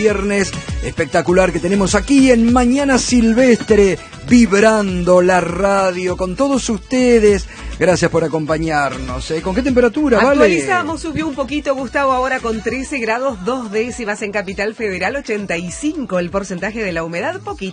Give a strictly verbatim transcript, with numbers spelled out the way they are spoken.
Viernes espectacular que tenemos aquí en Mañana Silvestre, vibrando la radio con todos ustedes. Gracias por acompañarnos. ¿Eh? ¿Con qué temperatura, vale? Actualizamos, subió un poquito, Gustavo, ahora con trece grados, dos décimas en Capital Federal, ochenta y cinco el porcentaje de la humedad, poquito.